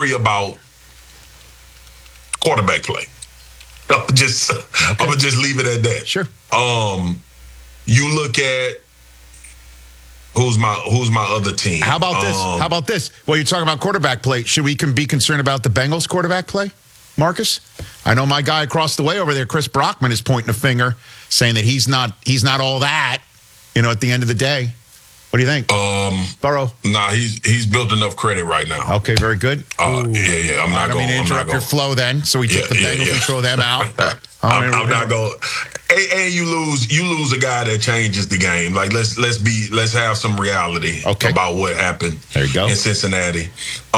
worry about quarterback play. I'm gonna just leave it at that. Sure. You look at who's my other team. How about this? Well, you're talking about quarterback play. Should we be concerned about the Bengals quarterback play, Marcus? I know my guy across the way over there, Chris Brockman, is pointing a finger, saying that he's not all that. At the end of the day. What do you think? Burrow? Nah, he's built enough credit right now. Okay, very good. Yeah. I'm not going to interrupt your flow then. So we took the Bengals and throw them out. I'm not going. And you lose a guy that changes the game. Like let's have some reality about what happened. There you go. In Cincinnati.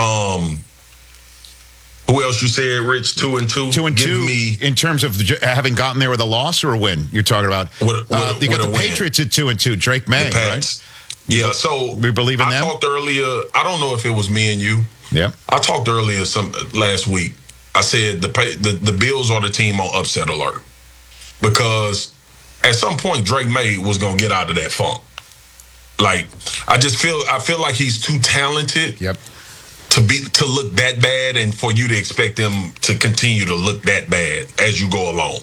Who else you said, Rich? 2-2? 2-2. Give me, in terms of having gotten there with a loss or a win, you're talking about. You got the Patriots at 2-2. Drake May, right? Yeah, so we believe in them. I talked earlier. I don't know if it was me and you. Yeah. I talked earlier last week. I said the Bills are the team on upset alert because at some point Drake May was gonna get out of that funk. Like I feel like he's too talented. Yep. To look that bad and for you to expect them to continue to look that bad as you go along.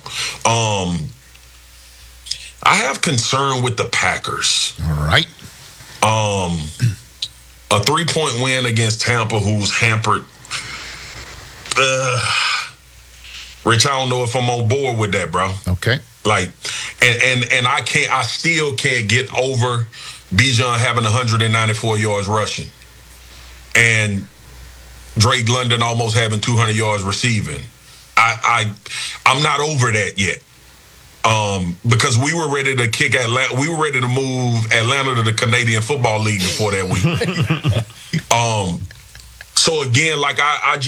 I have concern with the Packers. All right. A 3-point win against Tampa, who's hampered. Rich, I don't know if I'm on board with that, bro. Okay. Like, and I still can't get over Bijan having 194 yards rushing. And Drake London almost having 200 yards receiving. I'm not over that yet. Because we were ready to we were ready to move Atlanta to the Canadian Football League before that week. So again, like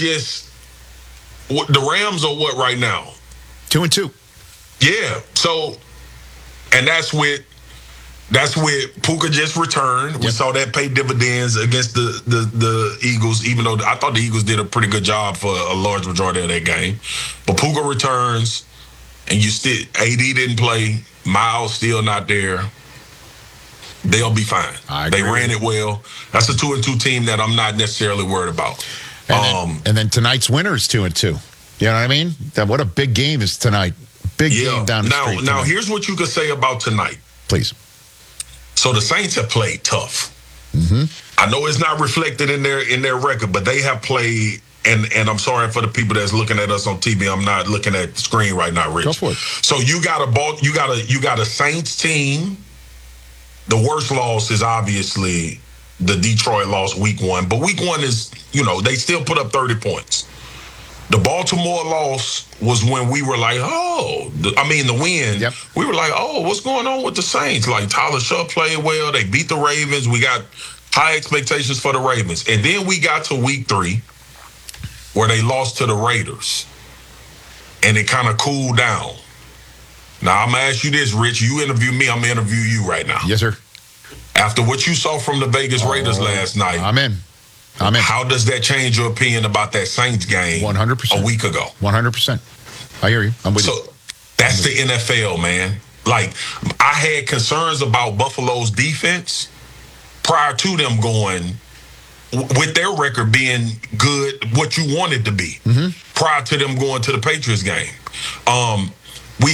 the Rams are what right now? 2-2. Yeah. So, and that's with Puka just returned. We saw that pay dividends against the Eagles, even though I thought the Eagles did a pretty good job for a large majority of that game. But Puka returns, and AD didn't play. Miles still not there. They'll be fine. They ran it well. That's a 2-2 team that I'm not necessarily worried about. And then tonight's winner is 2-2. You know what I mean? What a big game is tonight. Big game down the street. Now, here's what you could say about tonight. Please. So the Saints have played tough. Mm-hmm. I know it's not reflected in their record, but they have played. And I'm sorry for the people that's looking at us on TV. I'm not looking at the screen right now, Rich. Go for it. So you got a Saints team. The worst loss is obviously the Detroit loss week 1, but week 1 is they still put up 30 points. The Baltimore loss was when we were like, the win. Yep. We were like, what's going on with the Saints? Like Tyler Shupp played well. They beat the Ravens. We got high expectations for the Ravens. And then we got to week 3 where they lost to the Raiders. And it kind of cooled down. Now, I'm going to ask you this, Rich. You interview me, I'm going to interview you right now. Yes, sir. After what you saw from the Vegas Raiders last night. I'm in. How does that change your opinion about that Saints game 100%. a week ago? 100%. I hear you. I'm with you. So that's the NFL, man. Like, I had concerns about Buffalo's defense prior to them going, with their record being good, what you wanted to be, prior to them going to the Patriots game. We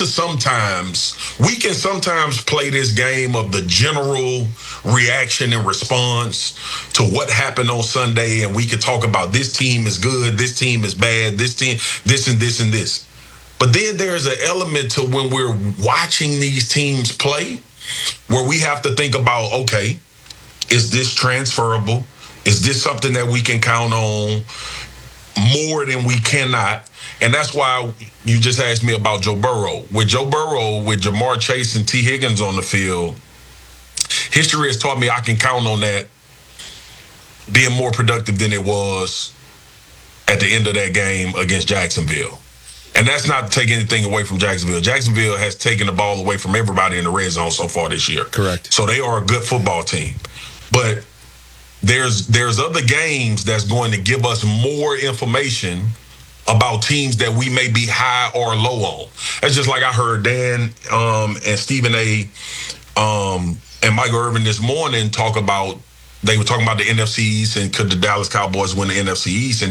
can sometimes play this game of the general reaction and response to what happened on Sunday, and we can talk about this team is good, this team is bad, this team, this and this and this. But then there's an element to when we're watching these teams play where we have to think about, okay, is this transferable? Is this something that we can count on more than we cannot? And that's why you just asked me about Joe Burrow. With Joe Burrow, with Jamar Chase and T. Higgins on the field, history has taught me I can count on that being more productive than it was at the end of that game against Jacksonville. And that's not to take anything away from Jacksonville. Jacksonville has taken the ball away from everybody in the red zone so far this year. Correct. So they are a good football team. But there's other games that's going to give us more information about teams that we may be high or low on. That's just like I heard Dan and Stephen A. And Michael Irvin this morning talk about, they were talking about the NFC East and could the Dallas Cowboys win the NFC East. And